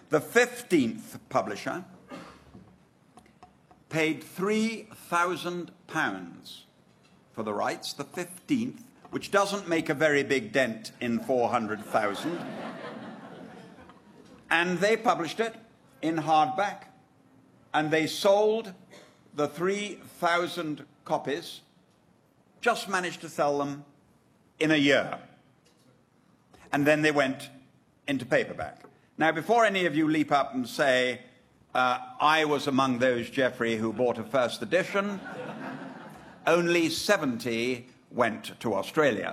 The 15th publisher paid £3,000 for the rights, the 15th, which doesn't make a very big dent in 400,000. And they published it in hardback, and they sold the 3,000 copies, just managed to sell them in a year. And then they went into paperback. Now, before any of you leap up and say, I was among those, Geoffrey, who bought a first edition, only 70 went to Australia.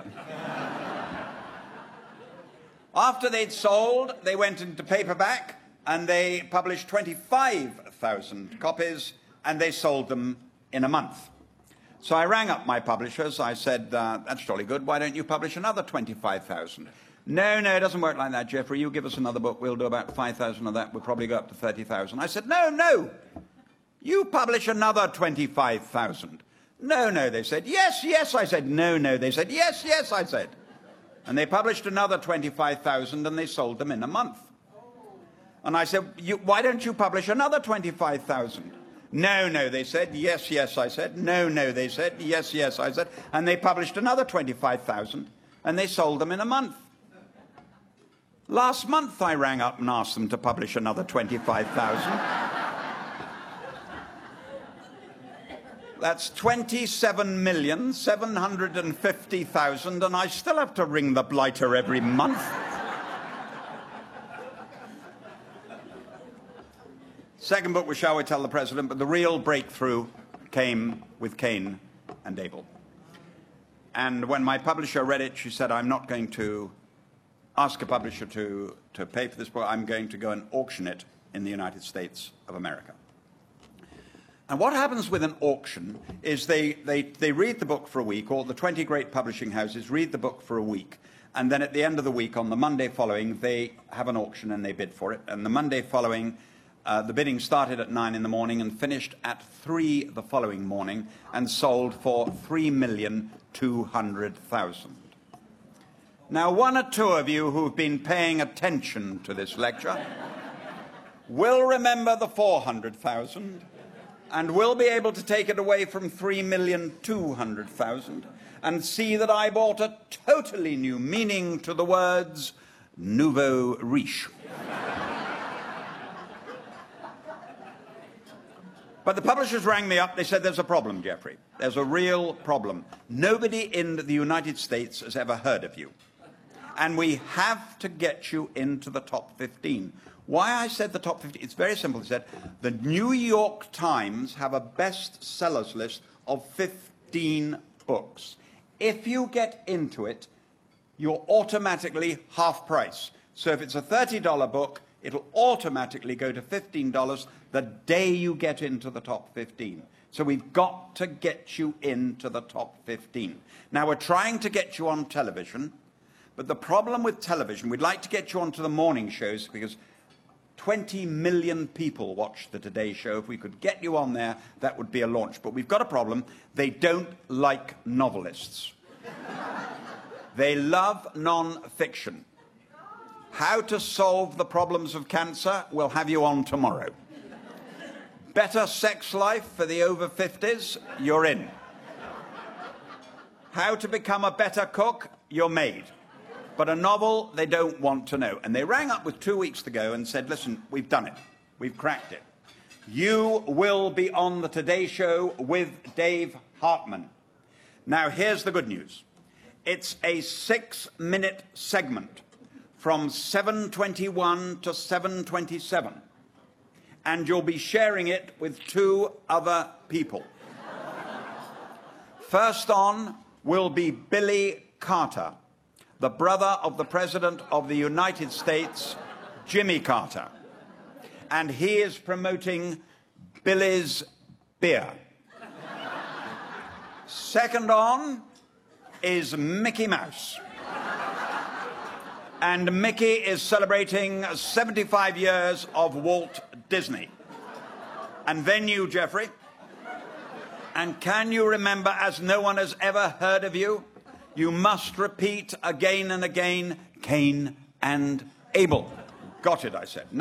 After they'd sold, they went into paperback, and they published 25,000 copies, and they sold them in a month. So I rang up my publishers. I said, that's jolly good. Why don't you publish another 25,000? No, it doesn't work like that, Geoffrey. You give us another book. We'll do about 5,000 of that. We'll probably go up to 30,000. I said, no. You publish another 25,000. No, they said. Yes, I said. No, they said. Yes, I said. And they published another 25,000, and they sold them in a month. And I said, why don't you publish another 25,000? No, they said. Yes, I said. No, they said. Yes, I said. And they published another 25,000, and they sold them in a month. Last month, I rang up and asked them to publish another 25,000. That's 27,750,000, and I still have to ring the blighter every month. Second book was Shall We Tell the President, but the real breakthrough came with Cain and Abel. And when my publisher read it, she said, I'm not going to ask a publisher to pay for this book. I'm going to go and auction it in the United States of America. And what happens with an auction is they read the book for a week, or the 20 great publishing houses read the book for a week, and then at the end of the week, on the Monday following, they have an auction and they bid for it. And the Monday following, the bidding started at 9 in the morning and finished at 3 the following morning and sold for $3,200,000. Now, one or two of you who've been paying attention to this lecture will remember the 400,000 and will be able to take it away from 3,200,000 and see that I brought a totally new meaning to the words nouveau riche. But the publishers rang me up. They said, there's a problem, Geoffrey. There's a real problem. Nobody in the United States has ever heard of you. And we have to get you into the top 15. Why I said the top 15, it's very simple. He said, the New York Times have a bestsellers list of 15 books. If you get into it, you're automatically half price. So if it's a $30 book, it'll automatically go to $15 the day you get into the top 15. So we've got to get you into the top 15. Now, we're trying to get you on television, but the problem with television, we'd like to get you onto the morning shows because 20 million people watch the Today Show. If we could get you on there, that would be a launch. But we've got a problem. They don't like novelists. They love non-fiction. How to solve the problems of cancer, we'll have you on tomorrow. Better sex life for the over 50s, you're in. How to become a better cook, you're made. But a novel, they don't want to know. And they rang up with 2 weeks to go and said, listen, we've done it. We've cracked it. You will be on the Today Show with Dave Hartman. Now, here's the good news. It's a 6-minute segment from 7:21 to 7:27. And you'll be sharing it with 2 other people. First on will be Billy Carter, the brother of the President of the United States, Jimmy Carter. And he is promoting Billy's beer. Second on is Mickey Mouse. And Mickey is celebrating 75 years of Walt Disney. And then you, Geoffrey. And can you remember, as no one has ever heard of you, you must repeat again and again, Cain and Abel. Got it, I said.